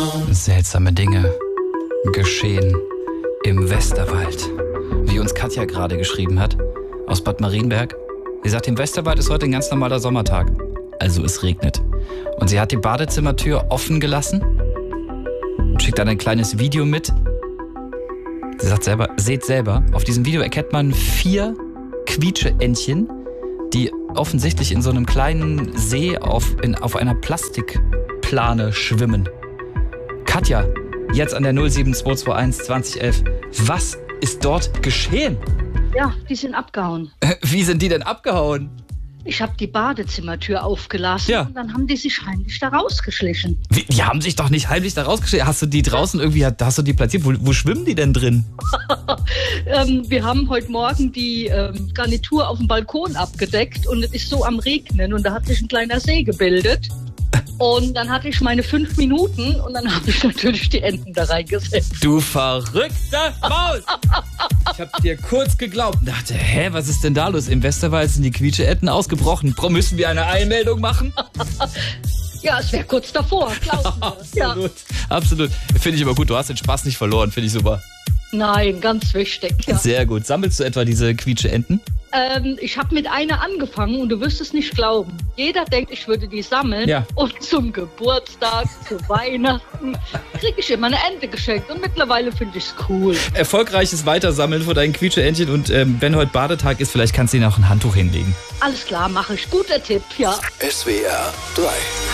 Seltsame Dinge geschehen im Westerwald. Wie uns Katja gerade geschrieben hat, aus Bad Marienberg. Sie sagt, im Westerwald ist heute ein ganz normaler Sommertag. Also es regnet. Und sie hat die Badezimmertür offen gelassen und schickt dann ein kleines Video mit. Sie sagt selber, seht selber, auf diesem Video erkennt man 4 Quietscheentchen, die offensichtlich in so einem kleinen See auf einer Plastikplane schwimmen. Katja, jetzt an der 07221 2011. Was ist dort geschehen? Ja, die sind abgehauen. Wie sind die denn abgehauen? Ich habe die Badezimmertür aufgelassen und dann haben die sich heimlich da rausgeschlichen. Wie, die haben sich doch nicht heimlich da rausgeschlichen. Hast du die draußen irgendwie, hast du die platziert? Wo schwimmen die denn drin? Wir haben heute Morgen die Garnitur auf dem Balkon abgedeckt und es ist so am Regnen und da hat sich ein kleiner See gebildet. Und dann hatte ich meine 5 Minuten und dann habe ich natürlich die Enten da reingesetzt. Du verrückte Maus! Ich habe dir kurz geglaubt und dachte, was ist denn da los? Im Westerwald sind die Quietscheenten ausgebrochen. Müssen wir eine Einmeldung machen? Ja, es wäre kurz davor, glaub mir. Absolut, absolut. Finde ich aber gut, du hast den Spaß nicht verloren, finde ich super. Nein, ganz wichtig. Ja. Sehr gut. Sammelst du etwa diese Quietscheenten? Ich habe mit einer angefangen und du wirst es nicht glauben. Jeder denkt, ich würde die sammeln und zum Geburtstag, zu Weihnachten kriege ich immer eine Ente geschenkt und mittlerweile finde ich es cool. Erfolgreiches Weitersammeln von deinen Quietscheentchen und wenn heute Badetag ist, vielleicht kannst du ihnen auch ein Handtuch hinlegen. Alles klar, mache ich. Guter Tipp, ja. SWR 3